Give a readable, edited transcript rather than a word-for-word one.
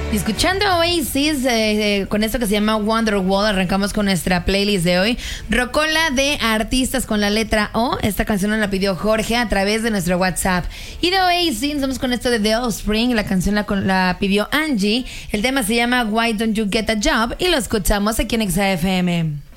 Escuchando Oasis con esto que se llama Wonderwall, arrancamos con nuestra playlist de hoy. Rocola de artistas con la letra O. Esta canción nos la pidió Jorge a través de nuestro WhatsApp. Y de Oasis, vamos con esto de The Offspring. La canción la pidió Angie. El tema se llama Why Don't You Get a Job y lo escuchamos aquí en XFM.